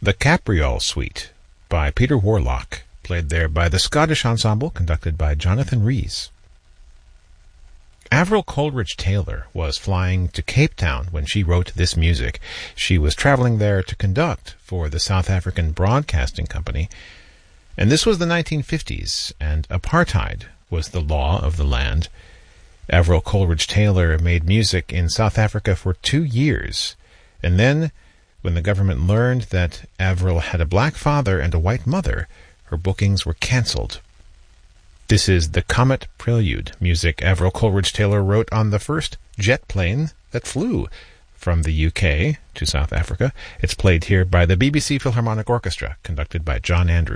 The Capriole Suite by Peter Warlock, played there by the Scottish Ensemble, conducted by Jonathan Rhys. Avril Coleridge Taylor was flying to Cape Town when she wrote this music. She was traveling there to conduct for the South African Broadcasting Company. And this was the 1950s, and apartheid was the law of the land. Avril Coleridge Taylor made music in South Africa for 2 years. And then, when the government learned that Avril had a black father and a white mother, her bookings were cancelled. This is the Comet Prelude, music Avril Coleridge Taylor wrote on the first jet plane that flew from the UK to South Africa. It's played here by the BBC Philharmonic Orchestra, conducted by John Andrews.